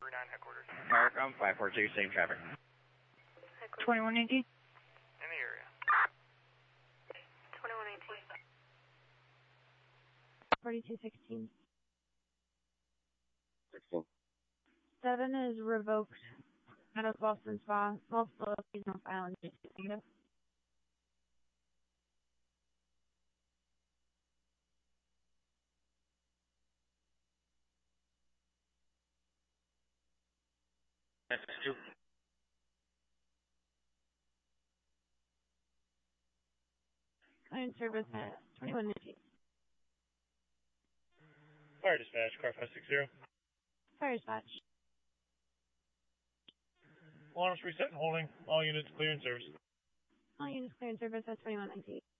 headquarters. Markham 542, same traffic. 2118. In the area. 2118. 4216. 16. 7 is revoked out of Boston Spa. Multiple seasonal islands. Negative. That's 2. Client service at 2118. Fire dispatch, car 560. Fire dispatch. Alarms reset and holding. All units clear in service. All units clear in service at 2119.